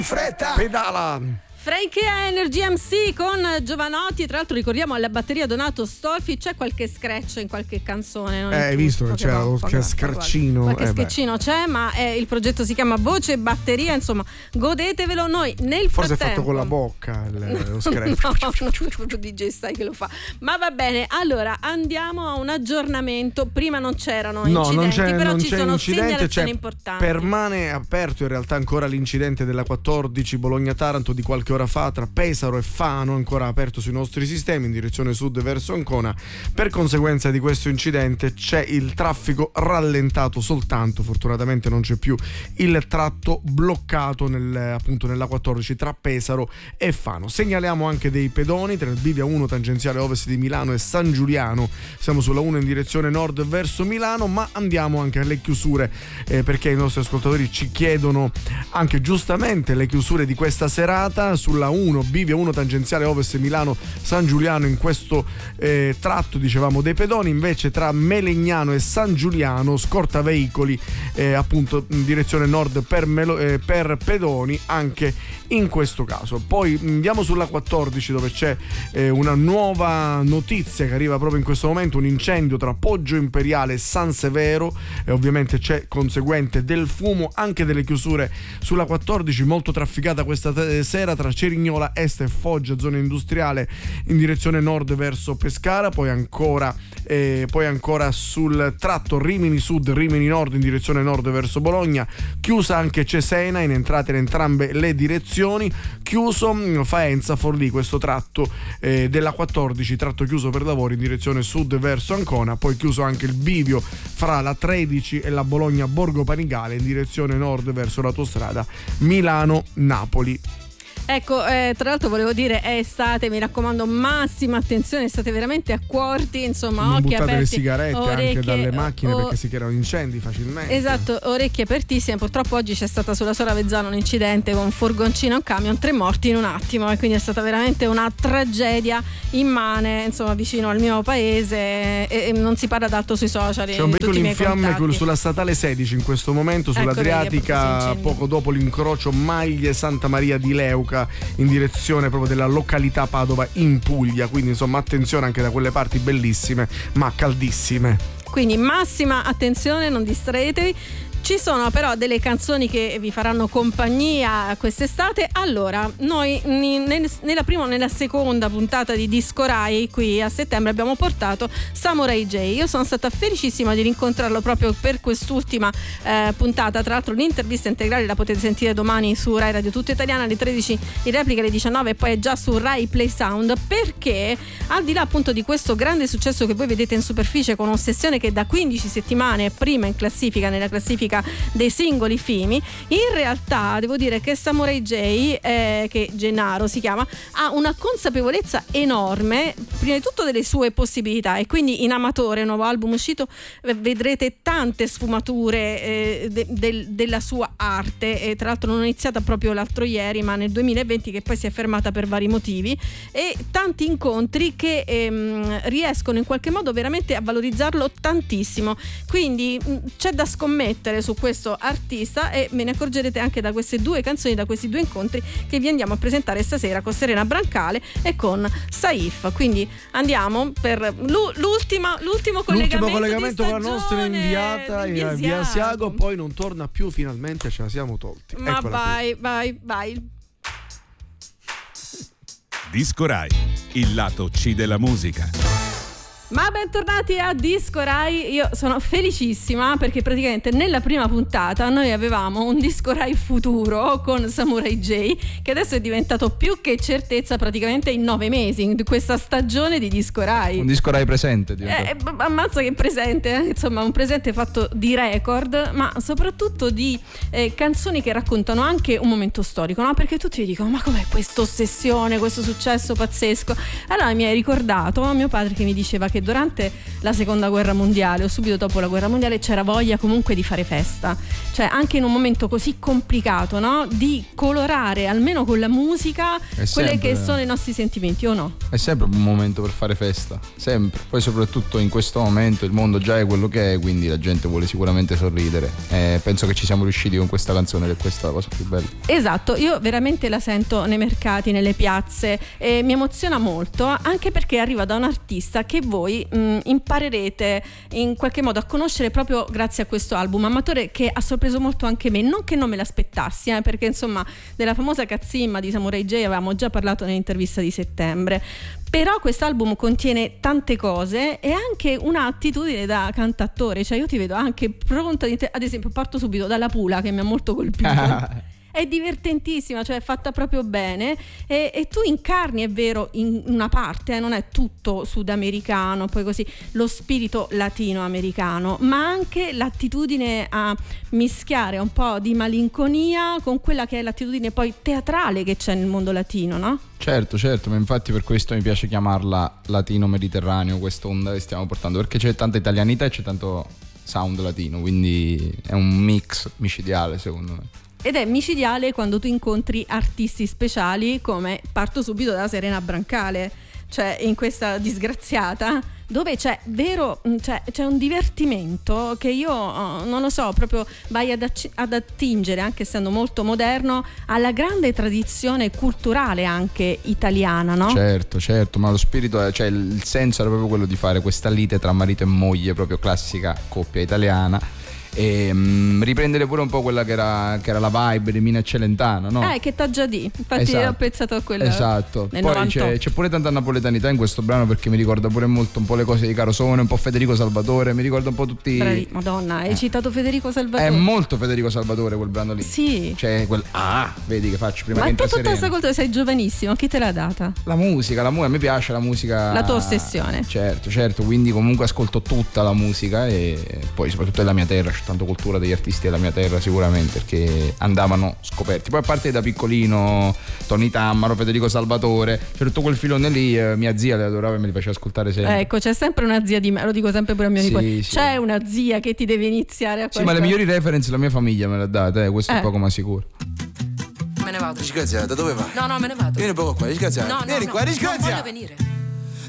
Fretta! Pedala! Frankie Energy MC con Giovanotti. Tra l'altro ricordiamo alla batteria Donato Stolfi. C'è qualche scratch in qualche canzone, non hai visto che c'era qualche scratchino? Qualche scratchino c'è, ma il progetto si chiama Voce e Batteria. Insomma, godetevelo. Noi nel forse frattempo... è fatto con la bocca lo scratch. No, DJ sai che lo fa. Ma va bene, allora andiamo a un aggiornamento. Prima non c'erano incidenti, però ci sono segnalazioni importanti. Permane aperto in realtà ancora l'incidente della 14 Bologna-Taranto di qualche ora fa tra Pesaro e Fano, ancora aperto sui nostri sistemi in direzione sud verso Ancona. Per conseguenza di questo incidente c'è il traffico rallentato soltanto, fortunatamente non c'è più il tratto bloccato appunto nella 14 tra Pesaro e Fano. Segnaliamo anche dei pedoni tra il bivia 1 tangenziale ovest di Milano e San Giuliano, siamo sulla 1 in direzione nord verso Milano, ma andiamo anche alle chiusure perché i nostri ascoltatori ci chiedono anche giustamente le chiusure di questa serata. Sulla 1 bivia 1 tangenziale ovest Milano San Giuliano in questo tratto dicevamo dei pedoni, invece tra Melegnano e San Giuliano scorta veicoli appunto in direzione nord per pedoni anche in questo caso. Poi andiamo sulla 14 dove c'è una nuova notizia che arriva proprio in questo momento, un incendio tra Poggio Imperiale e San Severo e ovviamente c'è conseguente del fumo, anche delle chiusure sulla 14 molto trafficata questa sera tra Cerignola Est e Foggia, zona industriale in direzione nord verso Pescara, poi ancora sul tratto Rimini Sud, Rimini Nord in direzione nord verso Bologna, chiusa anche Cesena in entrate in entrambe le direzioni, chiuso Faenza Forlì, questo tratto della 14, tratto chiuso per lavori in direzione sud verso Ancona, poi chiuso anche il bivio fra la 13 e la Bologna Borgo Panigale in direzione nord verso l'autostrada Milano-Napoli. Ecco, tra l'altro volevo dire, è estate, mi raccomando, massima attenzione, state veramente accorti, insomma, non occhi buttate aperti, le sigarette orecchie, anche dalle macchine perché si creano incendi facilmente. Esatto, orecchie apertissime. Purtroppo oggi c'è stata sulla Sora Avezzano un incidente con un furgoncino e un camion, 3 morti in un attimo, e quindi è stata veramente una tragedia immane, insomma, vicino al mio paese, e non si parla d'altro sui social. C'è un veicolo in fiamme sulla statale 16 in questo momento, sull'Adriatica, poco dopo l'incrocio Maglie Santa Maria di Leuca in direzione proprio della località Padova in Puglia, quindi insomma attenzione anche da quelle parti bellissime ma caldissime, quindi massima attenzione, non distraetevi. Ci sono però delle canzoni che vi faranno compagnia quest'estate. Allora, noi nella prima o nella seconda puntata di Disco Rai qui a settembre abbiamo portato Samurai J. Io sono stata felicissima di rincontrarlo proprio per quest'ultima puntata. Tra l'altro l'intervista integrale la potete sentire domani su Rai Radio Tutta Italiana alle 13, in replica alle 19 e poi è già su Rai Play Sound, perché al di là appunto di questo grande successo che voi vedete in superficie con Ossessione, che da 15 settimane è prima in classifica, nella classifica dei singoli Fimi, in realtà devo dire che Samurai J, che Gennaro si chiama, ha una consapevolezza enorme prima di tutto delle sue possibilità, e quindi in Amatore, nuovo album uscito, vedrete tante sfumature della sua arte, e tra l'altro non è iniziata proprio l'altro ieri ma nel 2020, che poi si è fermata per vari motivi, e tanti incontri che riescono in qualche modo veramente a valorizzarlo tantissimo, quindi c'è da scommettere su questo artista, e ve ne accorgerete anche da queste 2 canzoni, da questi 2 incontri che vi andiamo a presentare stasera con Serena Brancale e con Saif. Quindi andiamo per l'ultimo collegamento con la nostra inviata via Asiago, poi non torna più, finalmente ce la siamo tolti. Ma eccola vai. Disco Rai, il lato C della musica. Ma bentornati a Disco Rai. Io sono felicissima perché praticamente nella prima puntata noi avevamo un Disco Rai futuro con Samurai J, che adesso è diventato più che certezza praticamente in 9 mesi di questa stagione di Disco Rai. Un Disco Rai presente ammazza che presente, insomma un presente fatto di record, ma soprattutto di canzoni che raccontano anche un momento storico, no? Perché tutti dicono: ma com'è questa ossessione, questo successo pazzesco? Allora mi hai ricordato mio padre che mi diceva che che durante la seconda guerra mondiale o subito dopo la guerra mondiale c'era voglia comunque di fare festa, cioè anche in un momento così complicato, no? Di colorare almeno con la musica quelli che sono i nostri sentimenti, o no? È sempre un momento per fare festa, sempre. Poi soprattutto in questo momento il mondo già è quello che è, quindi la gente vuole sicuramente sorridere, penso che ci siamo riusciti con questa canzone, ed è questa la cosa più bella. Esatto, io veramente la sento nei mercati, nelle piazze, e mi emoziona molto, anche perché arriva da un artista che voi imparerete in qualche modo a conoscere proprio grazie a questo album, Amatore, che ha sorpreso molto anche me, non che non me l'aspettassi, perché insomma della famosa cazzimma di Samurai J avevamo già parlato nell'intervista di settembre, però quest'album contiene tante cose e anche un'attitudine da cantautore, cioè io ti vedo anche pronta, ad esempio parto subito dalla Pula, che mi ha molto colpito. È divertentissima, cioè è fatta proprio bene, e tu incarni, è vero, in una parte, non è tutto sudamericano, poi così lo spirito latinoamericano, ma anche l'attitudine a mischiare un po' di malinconia con quella che è l'attitudine poi teatrale che c'è nel mondo latino, no? Certo, ma infatti per questo mi piace chiamarla latino-mediterraneo, questa onda che stiamo portando, perché c'è tanta italianità e c'è tanto sound latino, quindi è un mix micidiale secondo me. Ed è micidiale quando tu incontri artisti speciali, come parto subito da Serena Brancale, cioè in questa Disgraziata, dove c'è un divertimento che io non lo so, proprio vai ad attingere, anche essendo molto moderno, alla grande tradizione culturale anche italiana, no? Certo, ma lo spirito, cioè il senso era proprio quello di fare questa lite tra marito e moglie, proprio classica coppia italiana, e riprendere pure un po' quella che era la vibe di Mina Celentano, no? Che t'ha già di, infatti esatto. Ho pensato a quella. Esatto. Nel Poi 98. c'è pure tanta napoletanità in questo brano, perché mi ricorda pure molto un po' le cose di Carosone, un po' Federico Salvatore, mi ricorda un po' tutti. Bravi. Madonna, hai citato Federico Salvatore. È molto Federico Salvatore quel brano lì. Sì. Cioè vedi che faccio prima ma che te tutta Serena. questa cultura, sei giovanissimo, chi te l'ha data? La musica, a me piace la musica. La tua ossessione. Certo, quindi comunque ascolto tutta la musica, e poi soprattutto della mia terra, c'è tanta cultura degli artisti della mia terra sicuramente, perché andavano scoperti. Poi a parte da piccolino Tony Tammaro, Federico Salvatore, c'è tutto quel filone lì, mia zia le adorava e me li faceva ascoltare sempre. Ecco, c'è sempre una zia di me, lo dico sempre pure a mio nipote. Sì. C'è una zia che ti deve iniziare a Sì, ma le migliori reference la mia famiglia me l'ha data, questo è poco ma sicuro. Me ne vado. Disgraziata, dove vai? No, me ne vado. Vieni un poco qua, disgraziata. No, vieni qua, disgraziata. Non voglio venire.